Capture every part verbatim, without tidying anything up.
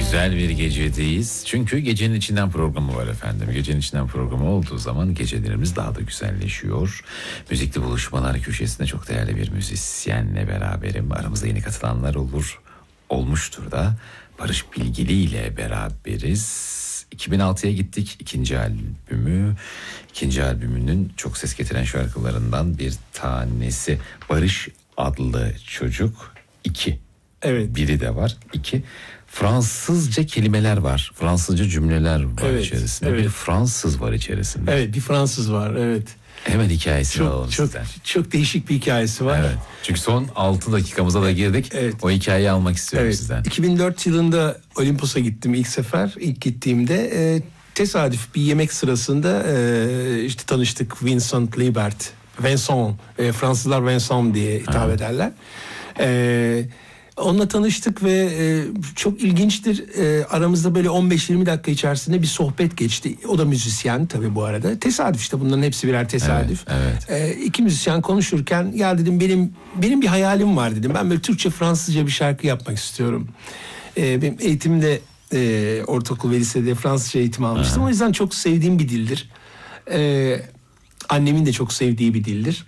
Güzel bir gecedeyiz. Çünkü gecenin içinden programı var efendim. Gecenin içinden programı olduğu zaman gecelerimiz daha da güzelleşiyor. Müzikli buluşmalar köşesinde çok değerli bir müzisyenle beraberim. Aramızda yeni katılanlar olur. Olmuştur da. Barış Bilgili ile beraberiz. iki bin altıya gittik. İkinci albümü. İkinci albümünün çok ses getiren şarkılarından bir tanesi. Barış adlı çocuk. İki. Evet. Biri de var. İki. Fransızca kelimeler var. Fransızca cümleler var evet, içerisinde. Evet. Bir Fransız var içerisinde. Evet, bir Fransız var. Evet. Hemen hikayesini çok, alalım çok, sizden. Çok değişik bir hikayesi var. Evet. Çünkü son altı dakikamıza da girdik. Evet. O hikayeyi almak istiyorum evet. sizden. iki bin dört yılında Olimpos'a gittim ilk sefer. İlk gittiğimde e, tesadüf bir yemek sırasında e, işte tanıştık. Vincent Libert. Vincent. E, Fransızlar Vincent diye hitap ha. ederler. Evet. Onunla tanıştık ve e, çok ilginçtir. E, aramızda böyle on beş yirmi dakika içerisinde bir sohbet geçti. O da müzisyen tabii bu arada. Tesadüf işte, bunların hepsi birer tesadüf. Evet, evet. E, iki müzisyen konuşurken ya dedim benim benim bir hayalim var dedim. Ben böyle Türkçe Fransızca bir şarkı yapmak istiyorum. E, benim eğitimde e, ortaokul ve lisede Fransızca eğitim almıştım. Aha. O yüzden çok sevdiğim bir dildir. E, annemin de çok sevdiği bir dildir.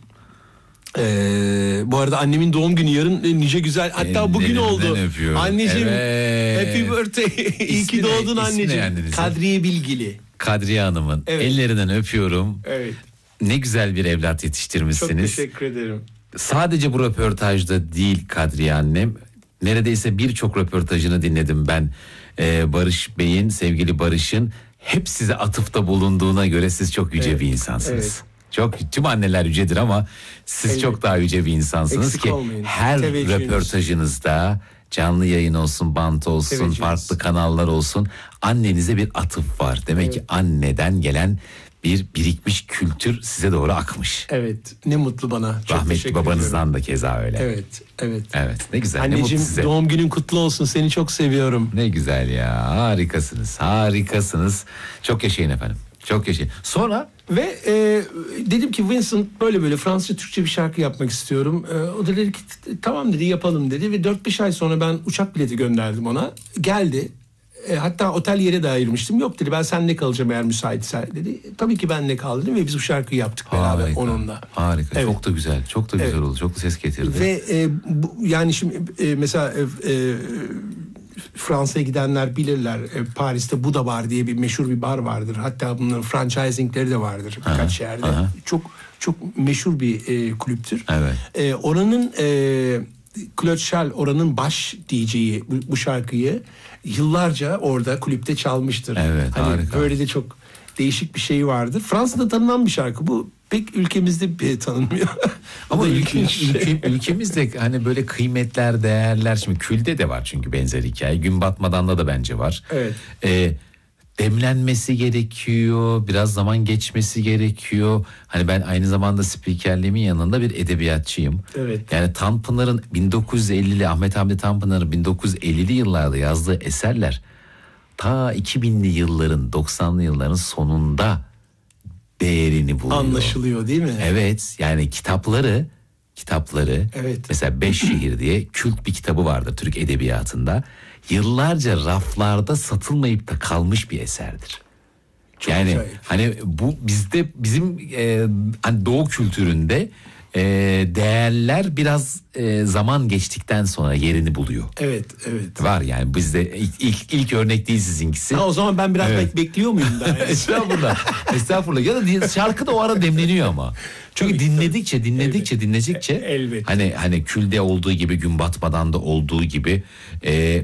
Ee, bu arada annemin doğum günü yarın, nice güzel, hatta bugün oldu. Öpüyorum. Anneciğim, evet. happy birthday. İyi ki doğdun anneciğim. Kadriye Bilgili. Kadriye Hanım'ın evet. ellerinden öpüyorum. Evet. Ne güzel bir evlat yetiştirmişsiniz. Çok teşekkür ederim. Sadece bu röportajda değil Kadriye annem. Neredeyse birçok röportajını dinledim ben. Ee, Barış Bey'in, sevgili Barış'ın hep size atıfta bulunduğuna göre siz çok yüce evet. bir insansınız. Evet. Çok, tüm anneler yücedir ama siz evet. çok daha yüce bir insansınız. Eksik ki olmayın. Her röportajınızda canlı yayın olsun, bant olsun, Teveccühünüz. farklı kanallar olsun, annenize bir atıf var. Demek evet. ki anneden gelen bir birikmiş kültür size doğru akmış. Evet, ne mutlu bana. Çok rahmetli babanızdan ediyorum. Da keza öyle. Evet, evet. Evet, ne güzel. Anneciğim, ne mutlu size. Doğum günün kutlu olsun, seni çok seviyorum. Ne güzel ya, harikasınız, harikasınız. Çok yaşayın efendim. Çok yaşayın. Sonra ve e, dedim ki Vincent böyle böyle Fransızca Türkçe bir şarkı yapmak istiyorum. E, o da dedi ki tamam dedi, yapalım dedi ve dört beş ay sonra ben uçak bileti gönderdim ona. Geldi. E, hatta otel yere de ayırmıştım. Yok dedi, ben seninle kalacağım eğer müsaitse dedi. Tabii ki benimle kal dedim ve biz bu şarkıyı yaptık harika, beraber onunla. Harika. Evet. Çok da güzel. Çok da güzel evet. oldu. Çok da ses getirdi. Ve e, bu, yani şimdi e, mesela e, e, Fransa'ya gidenler bilirler. E, Paris'te Buda Bar diye bir meşhur bir bar vardır. Hatta bunların franchisingleri de vardır birkaç aha, yerde. Aha. Çok çok meşhur bir e, kulüptür. Evet. E, oranın e, Claude Charles, oranın baş D J'yi bu, bu şarkıyı yıllarca orada kulüpte çalmıştır. Evet, hani harika. Böyle de çok değişik bir şey vardır. Fransa'da tanınan bir şarkı bu. Pek ülkemizde tanınmıyor. Ama ülke, ülke, ülkemizde hani böyle kıymetler, değerler, şimdi külde de var çünkü benzer hikaye. Gün batmadan da bence var. Evet. Ee, demlenmesi gerekiyor, biraz zaman geçmesi gerekiyor. Hani ben aynı zamanda spikerliğimin yanında bir edebiyatçıyım. Evet. Yani Tanpınar'ın bin dokuz yüz ellili Ahmet Hamdi Tanpınar'ın bin dokuz yüz ellili yıllarda yazdığı eserler ta iki binli yılların, doksanlı yılların sonunda değerini buluyor. Anlaşılıyor değil mi? Evet, yani kitapları kitapları evet. mesela Beş Şehir diye kült bir kitabı vardır Türk edebiyatında. Yıllarca raflarda satılmayıp da kalmış bir eserdir. Çok yani acayip. Hani bu bizde bizim e, hani Doğu kültüründe e, değerler biraz e, zaman geçtikten sonra yerini buluyor. Evet, evet. Var yani bizde ilk ilk, ilk örnek değil sizinkisi. Ha, o zaman ben biraz evet. bekliyor muyum daha? Estağfurullah. Estağfurullah. Ya da şarkı da o ara demleniyor ama. Çünkü tabii, dinledikçe, tabii. dinledikçe, evet. dinledikçe Elbette. hani hani külde olduğu gibi, gün batmadan da olduğu gibi e,